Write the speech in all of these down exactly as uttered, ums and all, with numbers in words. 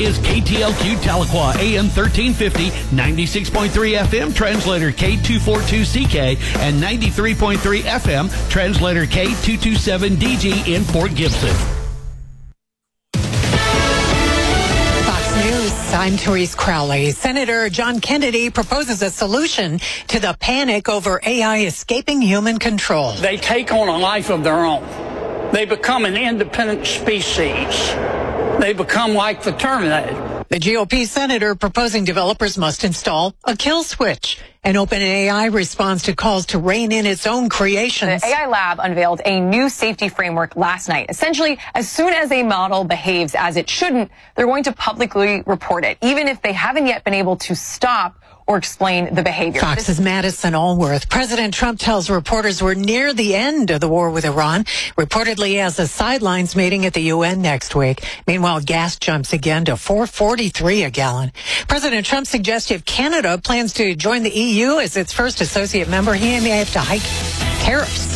is K T L Q Tahlequah, A M thirteen fifty, ninety-six point three F M, translator K two forty-two C K, and ninety-three point three F M, translator K two twenty-seven D G in Fort Gibson. News. I'm Therese Crowley. Senator John Kennedy proposes a solution to the panic over A I escaping human control. They take on a life of their own. They become an independent species. They become like the Terminator. The G O P senator proposing developers must install a kill switch. An OpenAI responds to calls to rein in its own creations. The A I Lab unveiled a new safety framework last night. Essentially, as soon as a model behaves as it shouldn't, they're going to publicly report it, even if they haven't yet been able to stop or explain the behavior. Fox's Madison Allworth. President Trump tells reporters we're near the end of the war with Iran, reportedly has a sidelines meeting at the U N next week. Meanwhile, gas jumps again to four forty-three a gallon. President Trump suggests if Canada plans to join the E U as its first associate member, he may have to hike tariffs.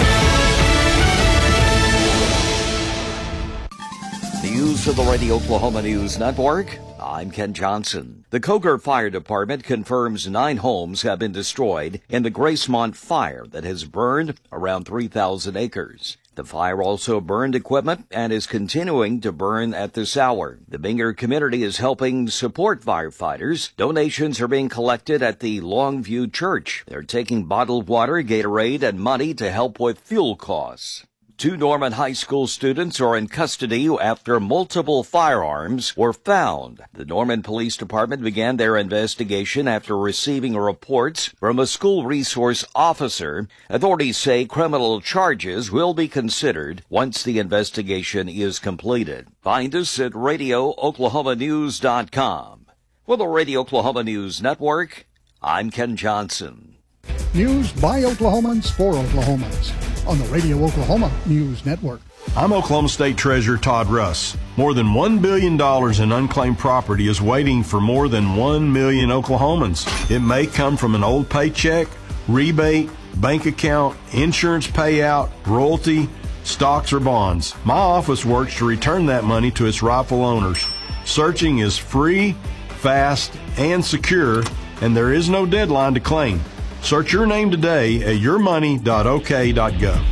News of the Radio Oklahoma News Network. I'm Ken Johnson. The Cogar Fire Department confirms nine homes have been destroyed in the Gracemont fire that has burned around three thousand acres. The fire also burned equipment and is continuing to burn at this hour. The Binger community is helping support firefighters. Donations are being collected at the Longview Church. They're taking bottled water, Gatorade, and money to help with fuel costs. Two Norman High School students are in custody after multiple firearms were found. The Norman Police Department began their investigation after receiving reports from a school resource officer. Authorities say criminal charges will be considered once the investigation is completed. Find us at radio oklahoma news dot com. For the Radio Oklahoma News Network, I'm Ken Johnson. News by Oklahomans for Oklahomans on the Radio Oklahoma News Network. I'm Oklahoma State Treasurer Todd Russ. More than one billion dollars in unclaimed property is waiting for more than one million Oklahomans. It may come from an old paycheck, rebate, bank account, insurance payout, royalty, stocks, or bonds. My office works to return that money to its rightful owners. Searching is free, fast, and secure, and there is no deadline to claim. Search your name today at your money dot o k dot gov.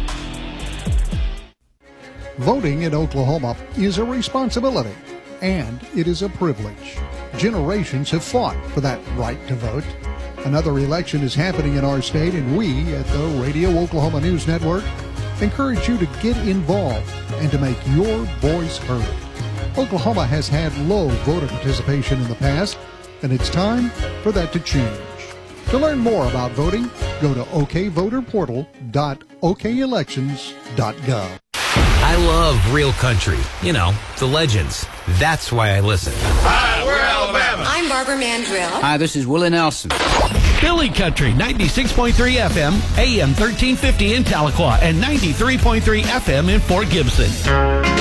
Voting in Oklahoma is a responsibility, and it is a privilege. Generations have fought for that right to vote. Another election is happening in our state, and we at the Radio Oklahoma News Network encourage you to get involved and to make your voice heard. Oklahoma has had low voter participation in the past, and it's time for that to change. To learn more about voting, go to o k voter portal dot o k elections dot gov. I love real country. You know, the legends. That's why I listen. Hi, we're Alabama. I'm Barbara Mandrill. Hi, this is Willie Nelson. Billy Country, ninety-six point three F M, A M thirteen fifty in Tahlequah, and ninety-three point three F M in Fort Gibson.